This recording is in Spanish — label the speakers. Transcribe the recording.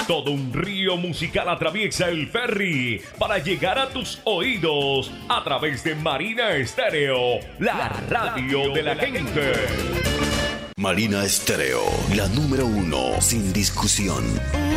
Speaker 1: Todo un río musical atraviesa el ferry para llegar a tus oídos a través de Marina Estéreo, la radio de la gente.
Speaker 2: Marina Estéreo, la número uno, sin discusión.